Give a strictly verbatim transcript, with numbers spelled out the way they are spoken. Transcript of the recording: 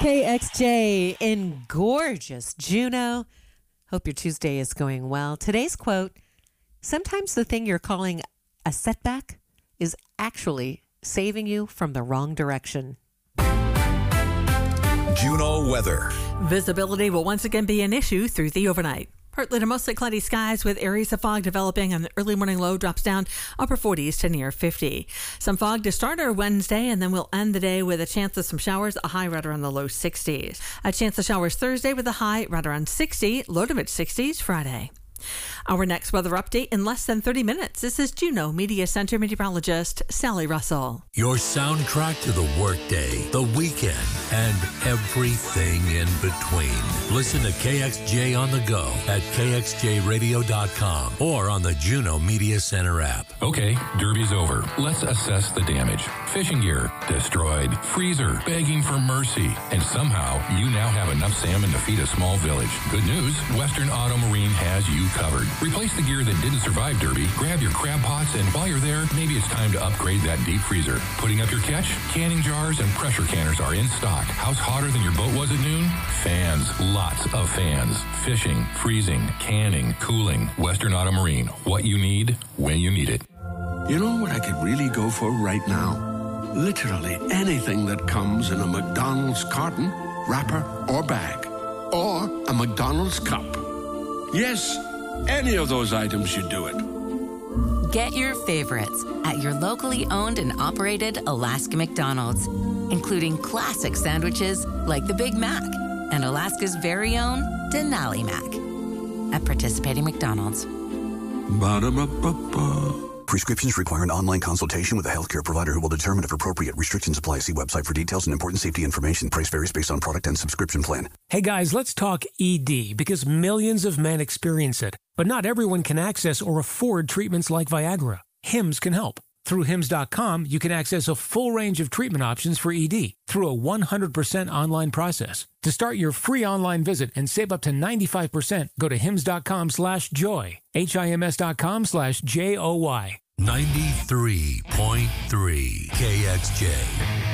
K X J in gorgeous Juneau. Hope your Tuesday is going well. Today's quote, sometimes the thing you're calling a setback is actually saving you from the wrong direction. Juneau weather. Visibility will once again be an issue through the overnight. Partly to mostly cloudy skies with areas of fog developing, and the early morning low drops down upper forties to near fifty. Some fog to start our Wednesday, and then we'll end the day with a chance of some showers, a high right around the low sixties. A chance of showers Thursday with a high right around sixty, low to mid sixties Friday. Our next weather update in less than thirty minutes. This is Juneau Media Center meteorologist Sally Russell. Your soundtrack to the workday, the weekend, and everything in between. Listen to K X J on the go at K X J radio dot com or on the Juneau Media Center app. Okay, Derby's over. Let's assess the damage. Fishing gear, destroyed. Freezer, begging for mercy. And somehow, you now have enough salmon to feed a small village. Good news, Western Auto Marine has you covered. Replace the gear that didn't survive Derby, grab your crab pots, and while you're there, maybe it's time to upgrade that deep freezer. Putting up your catch? Canning jars and pressure canners are in stock. House hotter than your boat was at noon? Fans, lots of fans. Fishing, freezing, canning, cooling. Western Auto Marine. What you need, when you need it. You know what I could really go for right now? Literally anything that comes in a McDonald's carton, wrapper, or bag. Or a McDonald's cup. Yes, any of those items should do it. Get your favorites at your locally owned and operated Alaska McDonald's, including classic sandwiches like the Big Mac and Alaska's very own Denali Mac. At participating McDonald's. Ba-da-ba-ba-ba. Prescriptions require an online consultation with a healthcare provider who will determine if appropriate. Restrictions apply. See website for details and important safety information. Price varies based on product and subscription plan. Hey guys, let's talk E D because millions of men experience it. But not everyone can access or afford treatments like Viagra. Hims can help. Through Hims dot com, you can access a full range of treatment options for E D through a one hundred percent online process. To start your free online visit and save up to ninety-five percent, go to Hims dot com slash joy. H I M S dot com slash J O Y. ninety-three point three K X J.